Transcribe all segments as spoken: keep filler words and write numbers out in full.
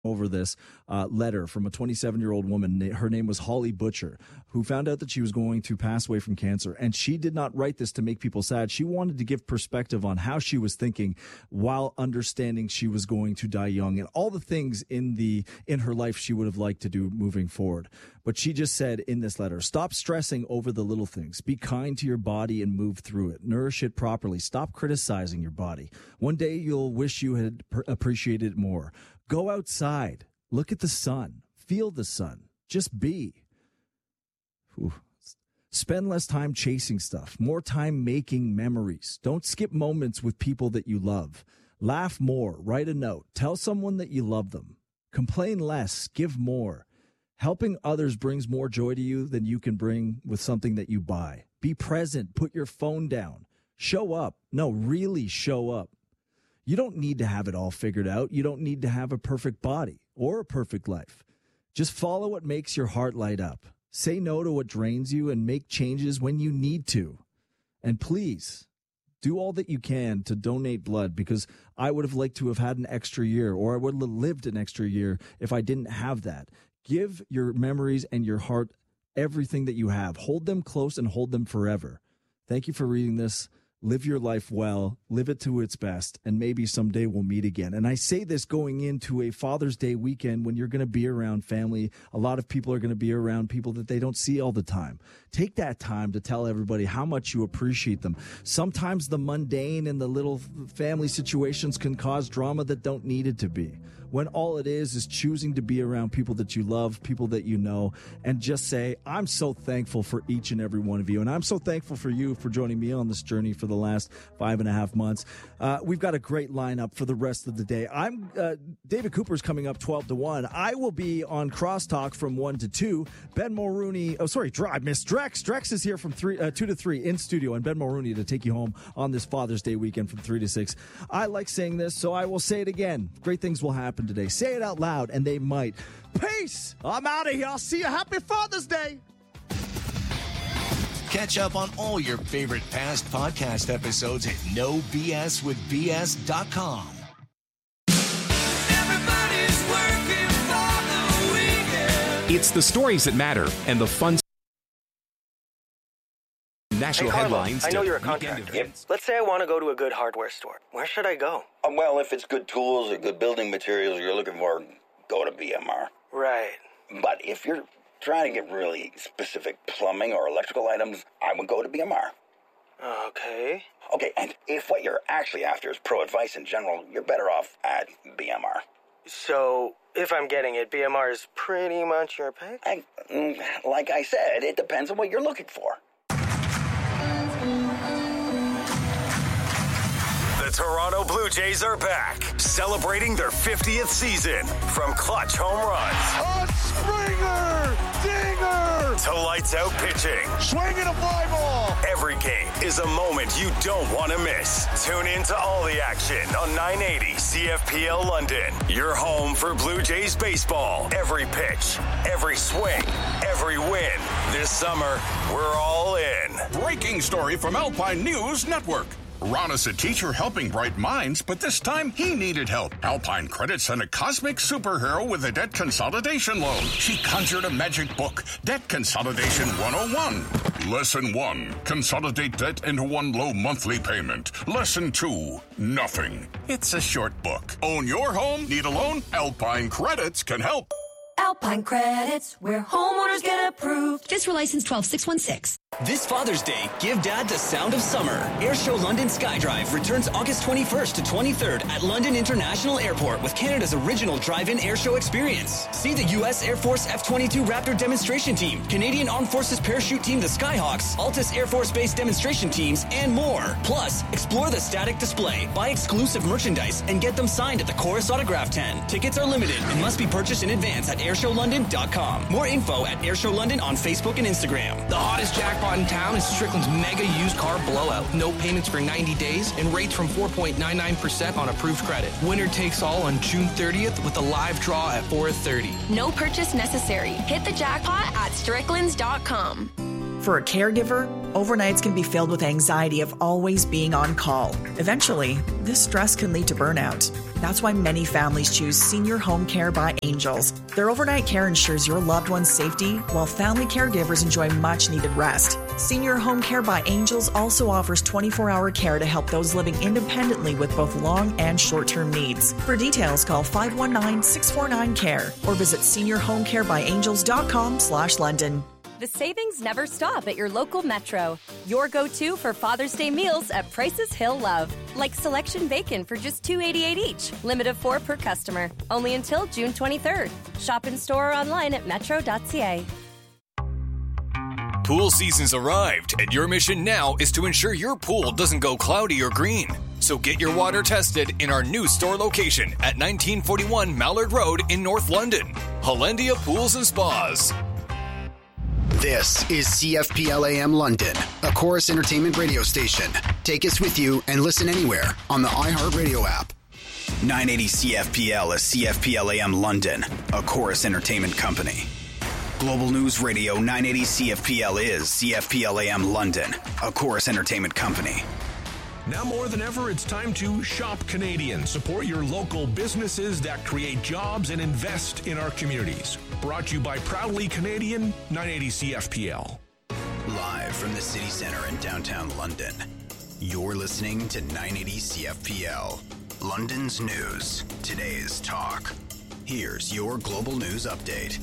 over this uh, letter from a twenty-seven-year-old woman. Her name was Holly Butcher, who found out that she was going to pass away from cancer. And she did not write this to make people sad. She wanted to give perspective on how she was thinking while understanding she was going to die young and all the things in the in her life she would have liked to do moving forward. But she just said in this letter, stop stressing over the little things. Be kind to your body and move through it. Nourish it properly. Stop criticizing your body. One day you'll wish you had pr- appreciated it more. Go outside. Look at the sun. Feel the sun. Just be. Ooh. Spend less time chasing stuff. More time making memories. Don't skip moments with people that you love. Laugh more. Write a note. Tell someone that you love them. Complain less. Give more. Helping others brings more joy to you than you can bring with something that you buy. Be present. Put your phone down. Show up. No, really show up. You don't need to have it all figured out. You don't need to have a perfect body or a perfect life. Just follow what makes your heart light up. Say no to what drains you and make changes when you need to. And please, do all that you can to donate blood, because I would have liked to have had an extra year, or I would have lived an extra year if I didn't have that. Give your memories and your heart everything that you have. Hold them close and hold them forever. Thank you for reading this. Live your life well, live it to its best, and maybe someday we'll meet again. And I say this going into a Father's Day weekend when you're going to be around family. A lot of people are going to be around people that they don't see all the time. Take that time to tell everybody how much you appreciate them. Sometimes the mundane and the little family situations can cause drama that don't need it to be. When all it is is choosing to be around people that you love, people that you know, and just say, I'm so thankful for each and every one of you. And I'm so thankful for you for joining me on this journey for the last five and a half months. Uh, we've got a great lineup for the rest of the day. I'm uh, David Cooper's coming up twelve to one. I will be on Crosstalk from one to two. Ben Mulrooney, oh, sorry, I missed Drex. Drex is here from three, uh, two to three in studio, and Ben Mulrooney to take you home on this Father's Day weekend from three to six. I like saying this, so I will say it again. Great things will happen today. Say it out loud, and they might. Peace. I'm out of here. I'll see you. Happy Father's Day. Catch up on all your favorite past podcast episodes at no b s with b s dot com. Everybody's working for the weekend. It's the stories that matter and the fun national hey, Carlo, headlines. I know you're a contractor. Yep. Let's say I want to go to a good hardware store. Where should I go? Um, well, if it's good tools or good building materials you're looking for, go to B M R. Right. But if you're trying to get really specific plumbing or electrical items, I would go to B M R. Okay. Okay, and if what you're actually after is pro advice in general, you're better off at B M R. So, if I'm getting it, B M R is pretty much your pick? I, like I said, it depends on what you're looking for. The Toronto Blue Jays are back, celebrating their fiftieth season. From clutch home runs, a Springer dinger, to lights out pitching, swinging a fly ball. Every game is a moment you don't want to miss. Tune in to all the action on nine eighty C F P L London. Your home for Blue Jays baseball. Every pitch, every swing, every win. This summer, we're all in. Breaking story from Alpine News Network. Ron is a teacher helping bright minds, but this time he needed help. Alpine Credit sent a cosmic superhero with a debt consolidation loan. She conjured a magic book, Debt Consolidation one oh one. Lesson one, consolidate debt into one low monthly payment. Lesson two, nothing. It's a short book. Own your home? Need a loan? Alpine Credits can help. Alpine Credits, where homeowners get approved. Fiscal license twelve six one six. This Father's Day, give Dad the sound of summer. Airshow London Skydrive returns August twenty-first to twenty-third at London International Airport with Canada's original drive-in airshow experience. See the U S Air Force F twenty-two Raptor demonstration team, Canadian Armed Forces parachute team, the Skyhawks, Altus Air Force Base demonstration teams, and more. Plus, explore the static display, buy exclusive merchandise, and get them signed at the Chorus Autograph tent. Tickets are limited and must be purchased in advance at airshow london dot com. More info at Airshow London on Facebook and Instagram. The hottest jackpot in town is Strickland's mega used car blowout. No payments for ninety days and rates from four point nine nine percent on approved credit. Winner takes all on June thirtieth with a live draw at four thirty. No purchase necessary. Hit the jackpot at stricklands dot com. For a caregiver, overnights can be filled with anxiety of always being on call. Eventually, this stress can lead to burnout. That's why many families choose Senior Home Care by Angels. Their overnight care ensures your loved one's safety, while family caregivers enjoy much-needed rest. Senior Home Care by Angels also offers twenty-four hour care to help those living independently with both long and short-term needs. For details, call five one nine, six four nine, C A R E or visit senior home care by angels dot com slash London. The savings never stop at your local Metro. Your go-to for Father's Day meals at prices he'll love. Like selection bacon for just two dollars and eighty-eight cents each. Limit of four per customer. Only until June twenty-third. Shop in store or online at metro dot c a. Pool season's arrived, and your mission now is to ensure your pool doesn't go cloudy or green. So get your water tested in our new store location at nineteen forty-one Mallard Road in North London. Hollandia Pools and Spas. This is C F P L A M London, a Chorus Entertainment radio station. Take us with you and listen anywhere on the iHeartRadio app. nine eighty C F P L is C F P L A M London, a Chorus Entertainment company. Global News Radio nine eighty C F P L is C F P L A M London, a Chorus Entertainment company. Now more than ever, it's time to shop Canadian. Support your local businesses that create jobs and invest in our communities. Brought to you by Proudly Canadian, nine eighty C F P L. Live from the city center in downtown London, you're listening to nine eighty C F P L. London's news, today's talk. Here's your global news update.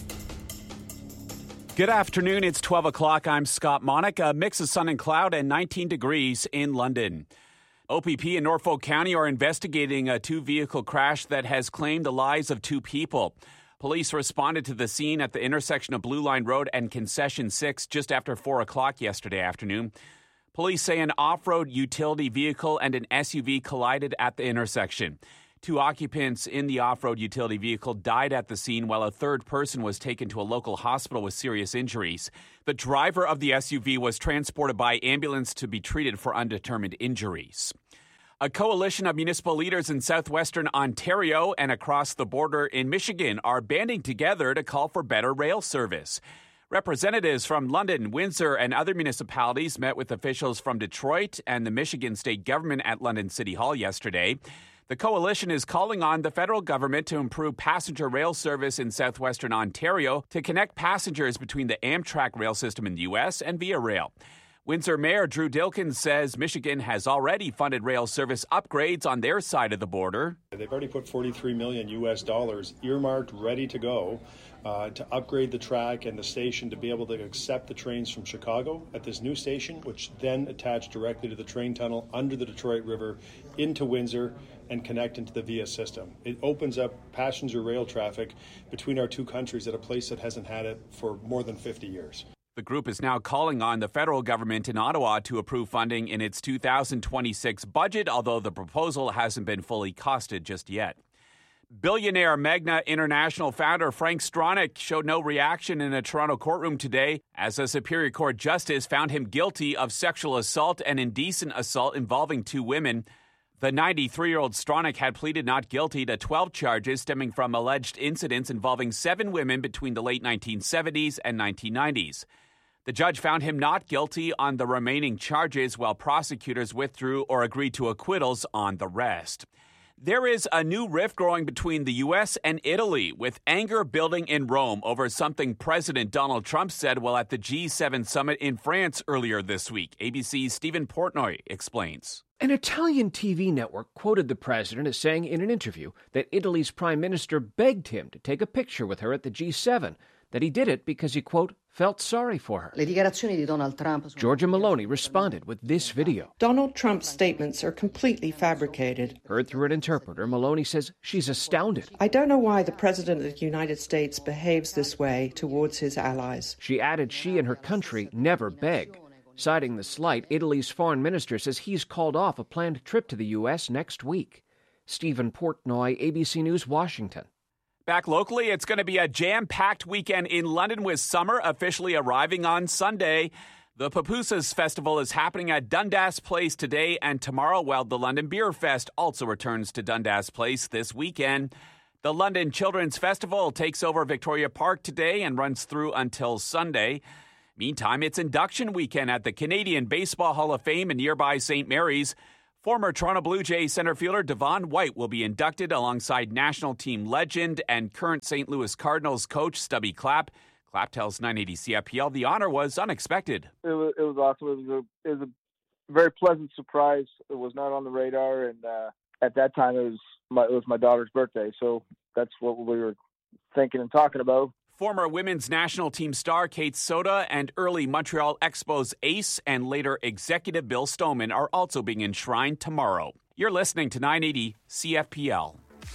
Good afternoon. It's twelve o'clock. I'm Scott Monick. A mix of sun and cloud and nineteen degrees in London. O P P in Norfolk County are investigating a two-vehicle crash that has claimed the lives of two people. Police responded to the scene at the intersection of Blue Line Road and Concession six just after four o'clock yesterday afternoon. Police say an off-road utility vehicle and an S U V collided at the intersection. Two occupants in the off-road utility vehicle died at the scene, while a third person was taken to a local hospital with serious injuries. The driver of the S U V was transported by ambulance to be treated for undetermined injuries. A coalition of municipal leaders in southwestern Ontario and across the border in Michigan are banding together to call for better rail service. Representatives from London, Windsor, and other municipalities met with officials from Detroit and the Michigan state government at London City Hall yesterday. The coalition is calling on the federal government to improve passenger rail service in southwestern Ontario to connect passengers between the Amtrak rail system in the U S and Via Rail. Windsor Mayor Drew Dilkins says Michigan has already funded rail service upgrades on their side of the border. They've already put forty-three million U S dollars earmarked, ready to go, uh, to upgrade the track and the station to be able to accept the trains from Chicago at this new station, which then attach directly to the train tunnel under the Detroit River into Windsor and connect into the Via system. It opens up passenger rail traffic between our two countries at a place that hasn't had it for more than fifty years. The group is now calling on the federal government in Ottawa to approve funding in its two thousand twenty-six budget, although the proposal hasn't been fully costed just yet. Billionaire Magna International founder Frank Stronach showed no reaction in a Toronto courtroom today as a Superior Court justice found him guilty of sexual assault and indecent assault involving two women. The ninety-three-year-old Stronach had pleaded not guilty to twelve charges stemming from alleged incidents involving seven women between the late nineteen seventies and nineteen nineties. The judge found him not guilty on the remaining charges, while prosecutors withdrew or agreed to acquittals on the rest. There is a new rift growing between the U S and Italy, with anger building in Rome over something President Donald Trump said while at the G seven summit in France earlier this week. A B C's Stephen Portnoy explains. An Italian T V network quoted the president as saying in an interview that Italy's prime minister begged him to take a picture with her at the G seven, that he did it because he, quote, felt sorry for her. Le dichiarazioni di Donald Trump. Giorgia Meloni responded with this video. Donald Trump's statements are completely fabricated. Heard through an interpreter, Meloni says she's astounded. I don't know why the President of the United States behaves this way towards his allies. She added she and her country never beg. Citing the slight, Italy's foreign minister says he's called off a planned trip to the U S next week. Stephen Portnoy, A B C News, Washington. Back locally, it's going to be a jam-packed weekend in London with summer officially arriving on Sunday. The Pupusas Festival is happening at Dundas Place today and tomorrow, while the London Beer Fest also returns to Dundas Place this weekend. The London Children's Festival takes over Victoria Park today and runs through until Sunday. Meantime, it's induction weekend at the Canadian Baseball Hall of Fame in nearby Saint Mary's. Former Toronto Blue Jays center fielder Devon White will be inducted alongside national team legend and current Saint Louis Cardinals coach Stubby Clapp. Clapp tells nine eighty C F P L the honor was unexpected. It was, it was awesome. It was, a, it was a very pleasant surprise. It was not on the radar, and uh, at that time it was my, it was my daughter's birthday, so that's what we were thinking and talking about. Former women's national team star Kate Soda and early Montreal Expos ace and later executive Bill Stoneman are also being enshrined tomorrow. You're listening to nine eighty C F P L.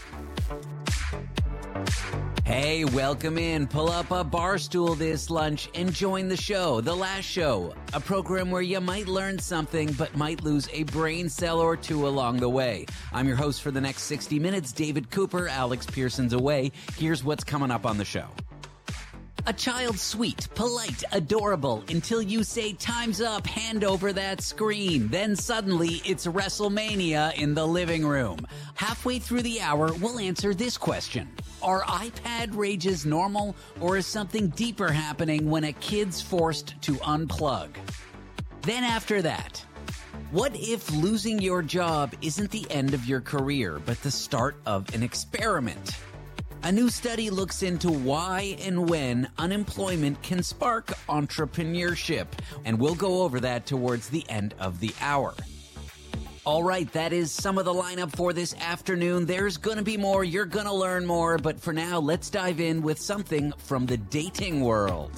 Hey, welcome in. Pull up a bar stool this lunch and join the show, The Last Show, a program where you might learn something but might lose a brain cell or two along the way. I'm your host for the next sixty minutes, David Cooper. Alex Pearson's away. Here's what's coming up on the show. A child sweet, polite, adorable, until you say time's up, hand over that screen. Then suddenly it's WrestleMania in the living room. Halfway through the hour, we'll answer this question. Are iPad rages normal, or is something deeper happening when a kid's forced to unplug? Then after that, what if losing your job isn't the end of your career, but the start of an experiment? A new study looks into why and when unemployment can spark entrepreneurship, and we'll go over that towards the end of the hour. All right, that is some of the lineup for this afternoon. There's going to be more. You're going to learn more. But for now, let's dive in with something from the dating world.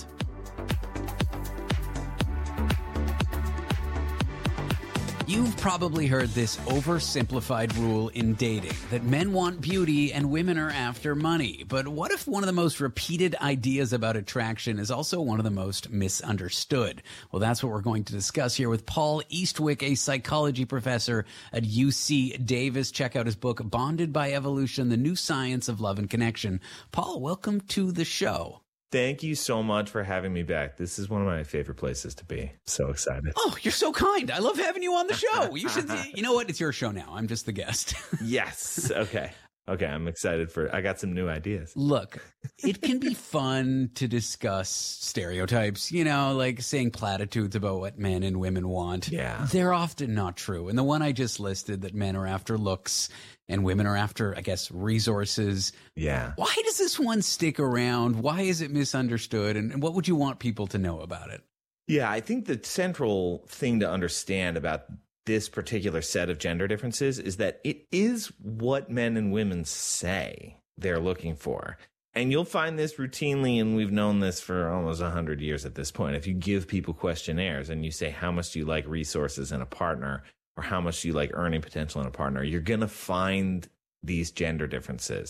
You've probably heard this oversimplified rule in dating that men want beauty and women are after money. But what if one of the most repeated ideas about attraction is also one of the most misunderstood? Well, that's what we're going to discuss here with Paul Eastwick, a psychology professor at U C Davis. Check out his book, Bonded by Evolution, The New Science of Love and Connection. Paul, welcome to the show. Thank you so much for having me back. This is one of my favorite places to be. So excited. Oh, you're so kind. I love having you on the show. You should, you know what? It's your show now. I'm just the guest. Yes. Okay. Okay. I'm excited for, I got some new ideas. Look, it can be fun to discuss stereotypes, you know, like saying platitudes about what men and women want. Yeah. They're often not true. And the one I just listed, that men are after looks and women are after, I guess, resources. Yeah. Why does this one stick around? Why is it misunderstood? And, and what would you want people to know about it? Yeah, I think the central thing to understand about this particular set of gender differences is that it is what men and women say they're looking for. And you'll find this routinely, and we've known this for almost one hundred years at this point. If you give people questionnaires and you say, how much do you like resources in a partner, or how much do you like earning potential in a partner, you're going to find these gender differences.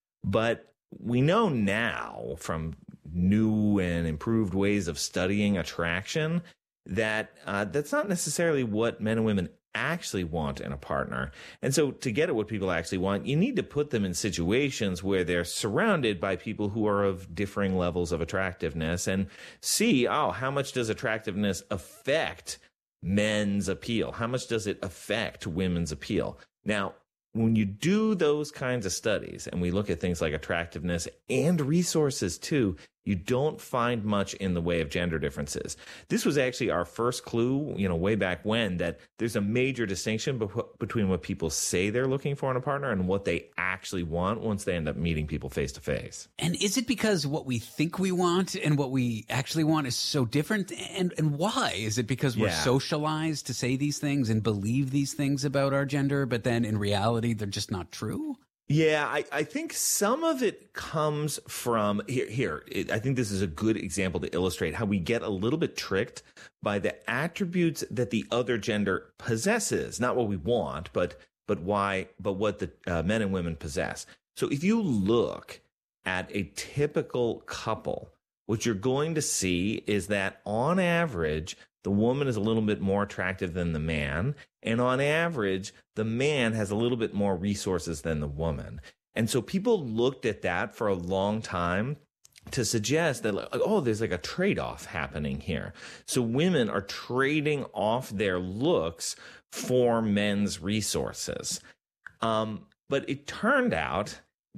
But we know now from new and improved ways of studying attraction that uh, that's not necessarily what men and women actually want in a partner. And so to get at what people actually want, you need to put them in situations where they're surrounded by people who are of differing levels of attractiveness and see, oh, how much does attractiveness affect men's appeal? How much does it affect women's appeal? Now, when you do those kinds of studies, and we look at things like attractiveness and resources too, you don't find much in the way of gender differences. This was actually our first clue, you know, way back when, that there's a major distinction be- between what people say they're looking for in a partner and what they actually want once they end up meeting people face to face. And is it because what we think we want and what we actually want is so different? And and why? Is it because we're Yeah. socialized to say these things and believe these things about our gender, but then in reality, they're just not true? Yeah, I, I think some of it comes from here. Here, it, I think this is a good example to illustrate how we get a little bit tricked by the attributes that the other gender possesses, not what we want, but but why, but what the uh, men and women possess. So if you look at a typical couple, what you're going to see is that on average, the woman is a little bit more attractive than the man. And on average, the man has a little bit more resources than the woman. And so people looked at that for a long time to suggest that, like, oh, there's like a trade-off happening here. So women are trading off their looks for men's resources. Um, but it turned out that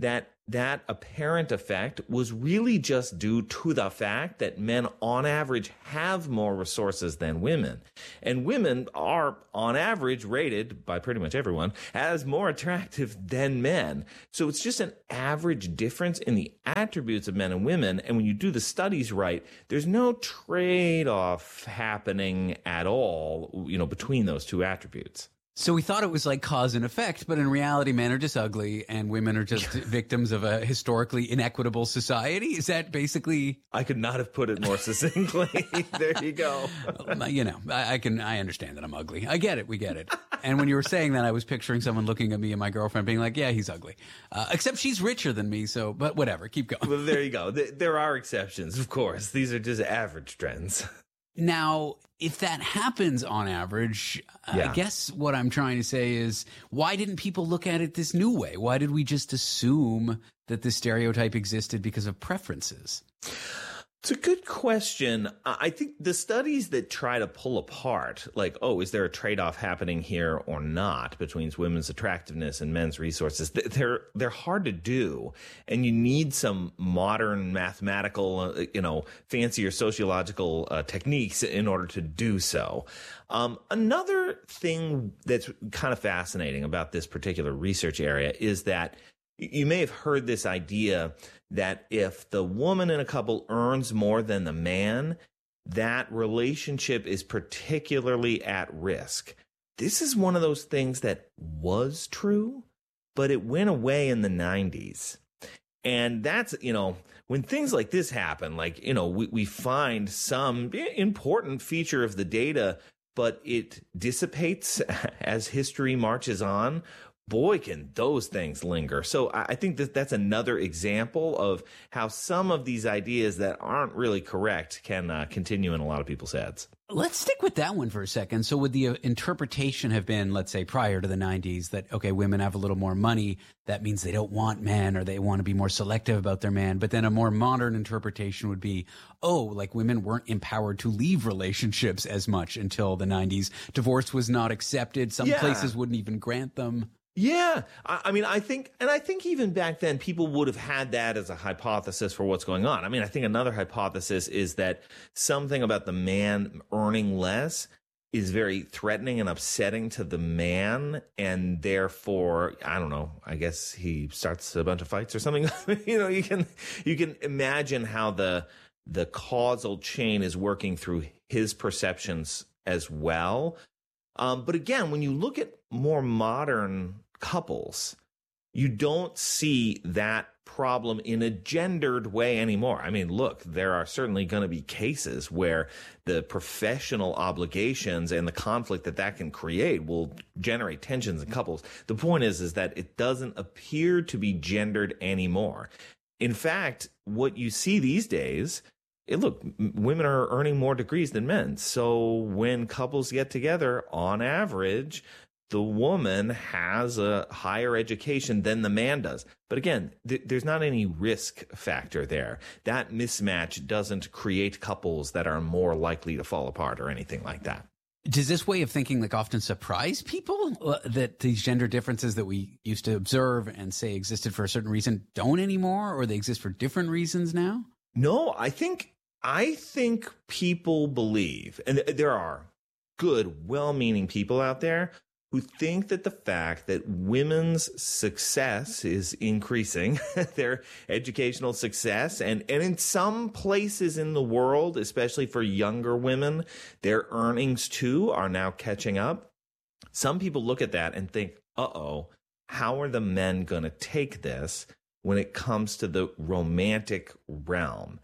that apparent effect was really just due to the fact that men on average have more resources than women. And women are on average rated by pretty much everyone as more attractive than men. So it's just an average difference in the attributes of men and women. And when you do the studies right, there's no trade-off happening at all, you know, between those two attributes. So we thought it was like cause and effect, but in reality, men are just ugly and women are just victims of a historically inequitable society. Is that basically? I could not have put it more succinctly. There you go. You know, I, I can, I understand that I'm ugly. I get it. We get it. And when you were saying that, I was picturing someone looking at me and my girlfriend being like, yeah, he's ugly. Uh, except she's richer than me. So, but whatever, keep going. Well, there you go. There are exceptions, of course. These are just average trends. Now, if that happens on average, yeah. I guess what I'm trying to say is, why didn't people look at it this new way? Why did we just assume that this stereotype existed because of preferences? It's a good question. I think the studies that try to pull apart, like, oh, is there a trade-off happening here or not between women's attractiveness and men's resources, they're they're hard to do, and you need some modern mathematical, you know, fancier sociological uh, techniques in order to do so. Um, another thing that's kind of fascinating about this particular research area is that you may have heard this idea that if the woman in a couple earns more than the man, that relationship is particularly at risk. This is one of those things that was true, but it went away in the nineties. And that's, you know, when things like this happen, like, you know, we, we find some important feature of the data, but it dissipates as history marches on. Boy, can those things linger. So I think that that's another example of how some of these ideas that aren't really correct can uh, continue in a lot of people's heads. Let's stick with that one for a second. So would the uh, interpretation have been, let's say, prior to the nineties, that, okay, women have a little more money, that means they don't want men or they want to be more selective about their man. But then a more modern interpretation would be, oh, like women weren't empowered to leave relationships as much until the nineties. Divorce was not accepted. Some yeah. places wouldn't even grant them. Yeah. I, I mean, I think, and I think even back then, people would have had that as a hypothesis for what's going on. I mean, I think another hypothesis is that something about the man earning less is very threatening and upsetting to the man. And therefore, I don't know, I guess he starts a bunch of fights or something. You know, you can, you can imagine how the, the causal chain is working through his perceptions as well. Um, but again, when you look at more modern couples, you don't see that problem in a gendered way anymore. I mean, look, there are certainly going to be cases where the professional obligations and the conflict that that can create will generate tensions in couples. The point is, is that it doesn't appear to be gendered anymore. In fact, what you see these days, it, look, women are earning more degrees than men. So when couples get together, on average, the woman has a higher education than the man does. But again, th- there's not any risk factor there. That mismatch doesn't create couples that are more likely to fall apart or anything like that. Does this way of thinking like often surprise people uh, that these gender differences that we used to observe and say existed for a certain reason don't anymore, or they exist for different reasons now? No, I think I think people believe, and there are good, well-meaning people out there who think that the fact that women's success is increasing, their educational success, and, and in some places in the world, especially for younger women, their earnings too are now catching up. Some people look at that and think, uh-oh, how are the men going to take this when it comes to the romantic realm?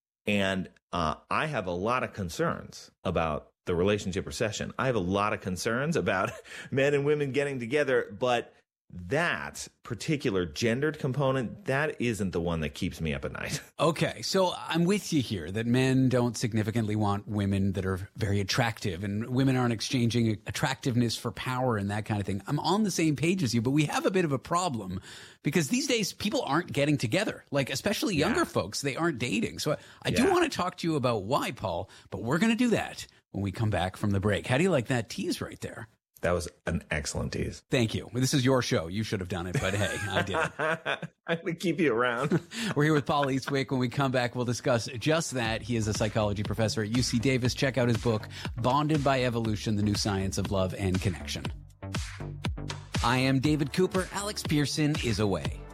And uh, I have a lot of concerns about the relationship recession. I have a lot of concerns about men and women getting together, but that particular gendered component, that isn't the one that keeps me up at night. Okay, so I'm with you here that men don't significantly want women that are very attractive, and women aren't exchanging attractiveness for power and that kind of thing. I'm on the same page as you, but we have a bit of a problem because these days people aren't getting together, like especially younger yeah. folks, they aren't dating. So I, I yeah. do want to talk to you about why, Paul, but we're going to do that when we come back from the break. How do you like that tease right there? That was an excellent tease. Thank you. This is your show. You should have done it, but hey, I didn't. I'm going to keep you around. We're here with Paul Eastwick. When we come back, we'll discuss just that. He is a psychology professor at U C Davis. Check out his book, Bonded by Evolution, The New Science of Love and Connection. I am David Cooper. Alex Pearson is away.